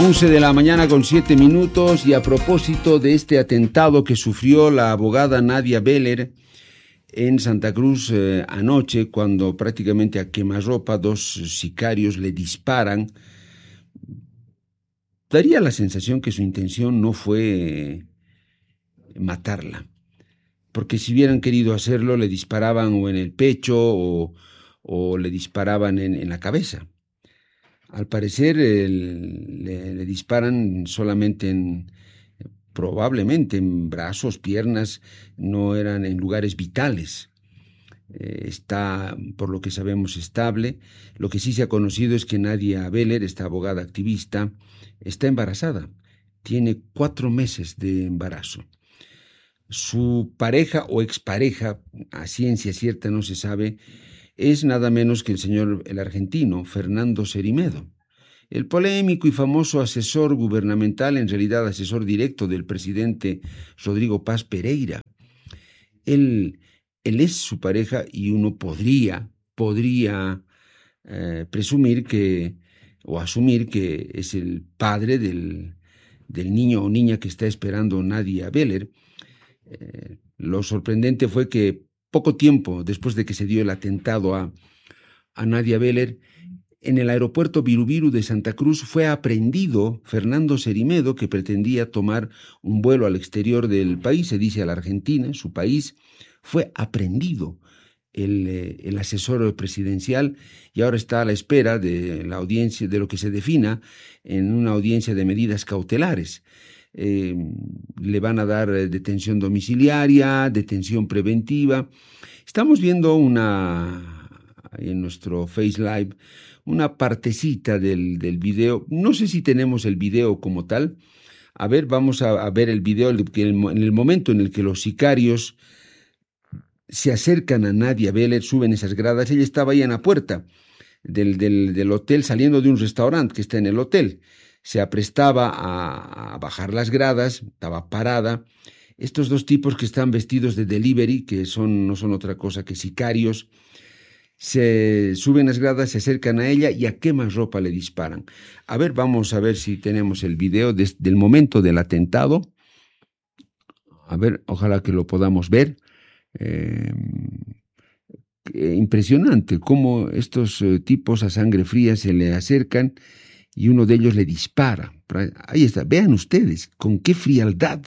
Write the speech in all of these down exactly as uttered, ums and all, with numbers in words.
once de la mañana con siete minutos, y a propósito de este atentado que sufrió la abogada Nadia Beller en Santa Cruz eh, anoche, cuando prácticamente a quemarropa dos sicarios le disparan, daría la sensación que su intención no fue matarla, porque si hubieran querido hacerlo le disparaban o en el pecho o, o le disparaban en, en la cabeza. Al parecer el, le, le disparan solamente en, probablemente en brazos, piernas, no eran en lugares vitales. Eh, está, por lo que sabemos, estable. Lo que sí se ha conocido es que Nadia Beller, esta abogada activista, está embarazada. Tiene cuatro meses de embarazo. Su pareja o expareja, a ciencia cierta no se sabe, es nada menos que el señor, el argentino, Fernando Cerime, el polémico y famoso asesor gubernamental, en realidad asesor directo del presidente Rodrigo Paz Pereira. Él, él es su pareja y uno podría, podría eh, presumir que, o asumir que es el padre del, del niño o niña que está esperando Nadia Beller. Eh, lo sorprendente fue que poco tiempo después de que se dio el atentado a, a Nadia Beller, en el aeropuerto Virubiru de Santa Cruz fue aprehendido Fernando Cerime, que pretendía tomar un vuelo al exterior del país, se dice a la Argentina, su país. Fue aprehendido el, eh, el asesor presidencial y ahora está a la espera de la audiencia, de lo que se defina en una audiencia de medidas cautelares. Eh, le van a dar detención domiciliaria, detención preventiva. Estamos viendo una, en nuestro Face Live, una partecita del, del video. No sé si tenemos el video como tal. A ver, vamos a, a ver el video en el momento en el que los sicarios se acercan a Nadia Beller, suben esas gradas. Ella estaba ahí en la puerta del, del, del hotel, saliendo de un restaurante que está en el hotel. Se aprestaba a, a bajar las gradas, estaba parada. Estos dos tipos que están vestidos de delivery, que son, no son otra cosa que sicarios, se suben las gradas, se acercan a ella y a quemarropa le disparan. A ver, vamos a ver si tenemos el video de, del momento del atentado. A ver, ojalá que lo podamos ver. Eh, impresionante cómo estos eh, tipos a sangre fría se le acercan y uno de ellos le dispara. Ahí está, vean ustedes, con qué frialdad.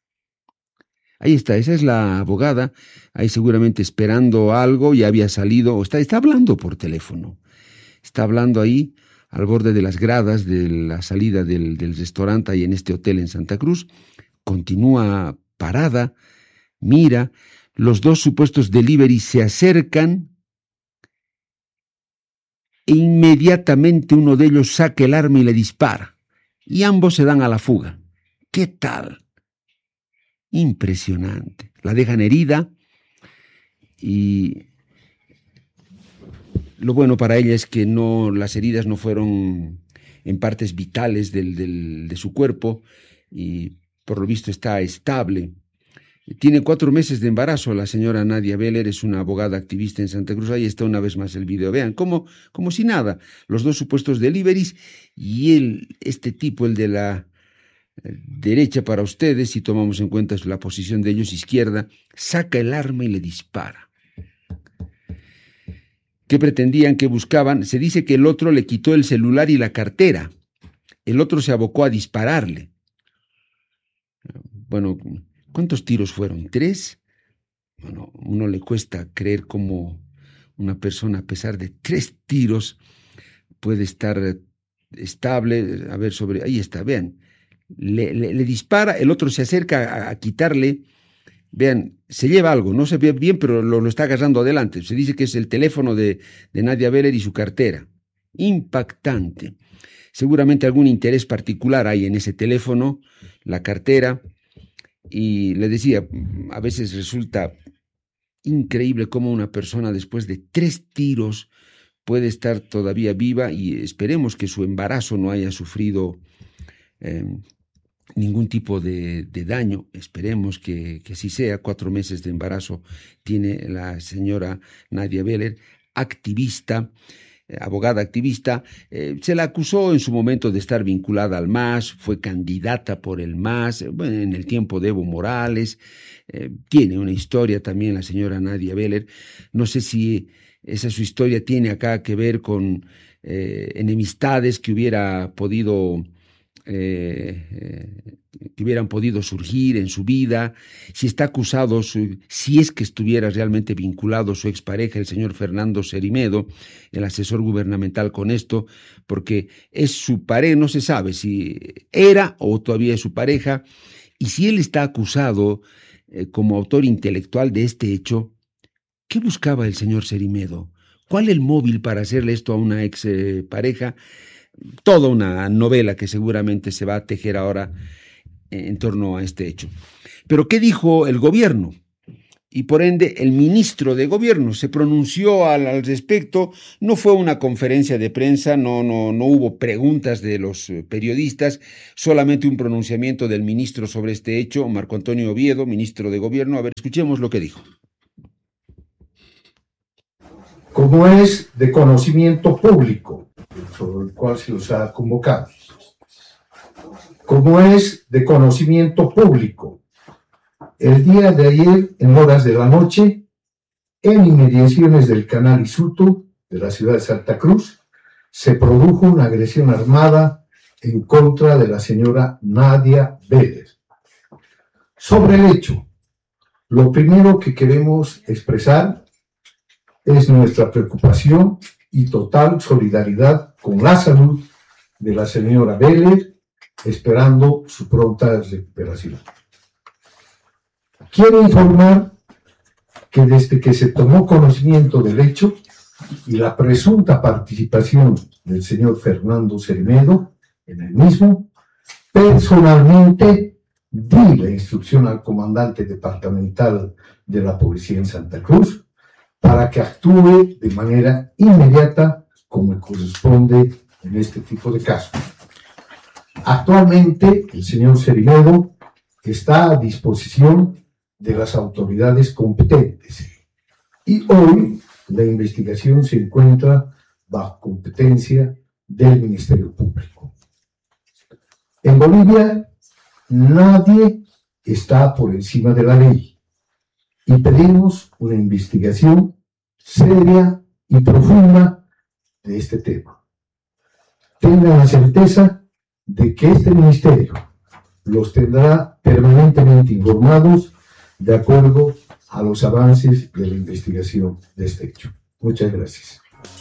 Ahí está, esa es la abogada, ahí seguramente esperando algo, ya había salido, o está, está hablando por teléfono. Está hablando ahí, al borde de las gradas de la salida del, del restaurante ahí en este hotel en Santa Cruz. Continúa parada, mira, los dos supuestos delivery se acercan e inmediatamente uno de ellos saca el arma y le dispara. Y ambos se dan a la fuga. ¿Qué tal? Impresionante. La dejan herida y lo bueno para ella es que no, las heridas no fueron en partes vitales del, del, de su cuerpo y por lo visto está estable. Tiene cuatro meses de embarazo la señora Nadia Beller, es una abogada activista en Santa Cruz. Ahí está una vez más el video. Vean, como, como si nada, los dos supuestos deliveries y él, este tipo, el de la derecha para ustedes, si tomamos en cuenta la posición de ellos, izquierda, saca el arma y le dispara. ¿Qué pretendían? ¿Qué buscaban? Se dice que el otro le quitó el celular y la cartera. El otro se abocó a dispararle. Bueno, ¿cuántos tiros fueron? ¿Tres? Bueno, uno le cuesta creer cómo una persona, a pesar de tres tiros, puede estar estable. A ver, sobre... Ahí está, vean. Le, le, le dispara, el otro se acerca a, a quitarle. Vean, se lleva algo, no se ve bien, pero lo, lo está agarrando adelante. Se dice que es el teléfono de, de Nadia Beller y su cartera. Impactante. Seguramente algún interés particular hay en ese teléfono, la cartera. Y le decía, a veces resulta increíble cómo una persona después de tres tiros puede estar todavía viva, y esperemos que su embarazo no haya sufrido eh, ningún tipo de, de daño. Esperemos que, que así sea. Cuatro meses de embarazo tiene la señora Nadia Beller, activista. abogada activista, eh, se la acusó en su momento de estar vinculada al M A S, fue candidata por el M A S, bueno, en el tiempo de Evo Morales, eh, tiene una historia también la señora Nadia Beller. No sé si esa su historia tiene acá que ver con eh, enemistades que hubiera podido... Eh, eh, que hubieran podido surgir en su vida, si está acusado, su, si es que estuviera realmente vinculado su expareja, el señor Fernando Cerimedo, el asesor gubernamental, con esto, porque es su pareja, no se sabe si era o todavía es su pareja, y si él está acusado eh, como autor intelectual de este hecho, ¿qué buscaba el señor Cerimedo? ¿Cuál el móvil para hacerle esto a una ex eh, pareja? Toda una novela que seguramente se va a tejer ahora en torno a este hecho. Pero ¿qué dijo el gobierno? Y por ende el ministro de gobierno se pronunció al, al respecto. No fue una conferencia de prensa, no, no, no hubo preguntas de los periodistas, solamente un pronunciamiento del ministro sobre este hecho, Marco Antonio Oviedo, ministro de gobierno. A ver, escuchemos lo que dijo. Como es de conocimiento público, sobre el cual se los ha convocado. Como es de conocimiento público, el día de ayer, en horas de la noche, en inmediaciones del canal Isuto de la ciudad de Santa Cruz, se produjo una agresión armada en contra de la señora Nadia Beller. Sobre el hecho, lo primero que queremos expresar es nuestra preocupación y total solidaridad con la salud de la señora Beller, esperando su pronta recuperación. Quiero informar que desde que se tomó conocimiento del hecho y la presunta participación del señor Fernando Cerimedo en el mismo, personalmente di la instrucción al comandante departamental de la policía en Santa Cruz para que actúe de manera inmediata como corresponde en este tipo de casos. Actualmente, el señor Cerimedo está a disposición de las autoridades competentes y hoy la investigación se encuentra bajo competencia del Ministerio Público. En Bolivia, nadie está por encima de la ley y pedimos una investigación seria y profunda de este tema. Tengan la certeza de que este ministerio los tendrá permanentemente informados de acuerdo a los avances de la investigación de este hecho. Muchas gracias.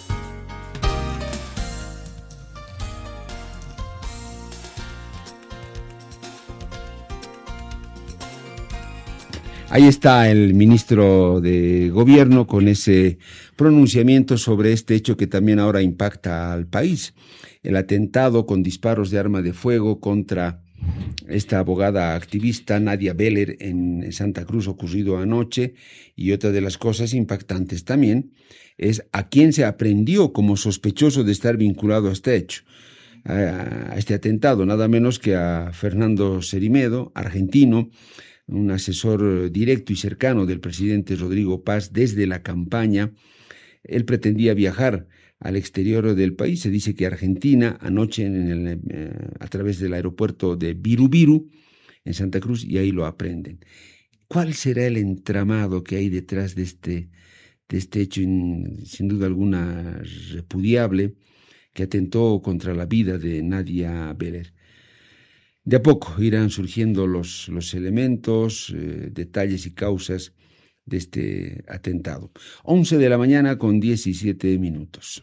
Ahí está el ministro de Gobierno con ese pronunciamiento sobre este hecho que también ahora impacta al país. El atentado con disparos de arma de fuego contra esta abogada activista Nadia Beller en Santa Cruz ocurrido anoche, y otra de las cosas impactantes también es a quién se aprehendió como sospechoso de estar vinculado a este hecho, a este atentado, nada menos que a Fernando Cerimedo, argentino, un asesor directo y cercano del presidente Rodrigo Paz desde la campaña. Él pretendía viajar al exterior del país. Se dice que Argentina, anoche en el, eh, a través del aeropuerto de Virubiru, en Santa Cruz, y ahí lo aprenden. ¿Cuál será el entramado que hay detrás de este, de este hecho, in, sin duda alguna repudiable, que atentó contra la vida de Nadia Beller? De a poco irán surgiendo los, los elementos, eh, detalles y causas de este atentado. once de la mañana con diecisiete minutos.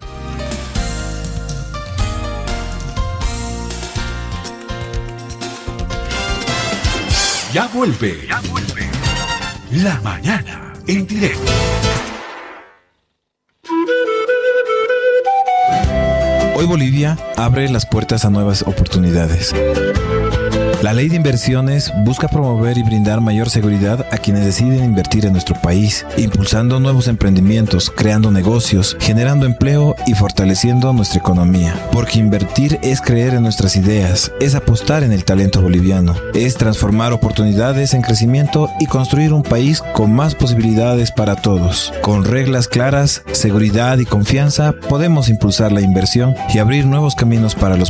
Ya vuelve, ya vuelve. La mañana en directo. Hoy Bolivia abre las puertas a nuevas oportunidades. La Ley de Inversiones busca promover y brindar mayor seguridad a quienes deciden invertir en nuestro país, impulsando nuevos emprendimientos, creando negocios, generando empleo y fortaleciendo nuestra economía. Porque invertir es creer en nuestras ideas, es apostar en el talento boliviano, es transformar oportunidades en crecimiento y construir un país con más posibilidades para todos. Con reglas claras, seguridad y confianza podemos impulsar la inversión y abrir nuevos caminos para los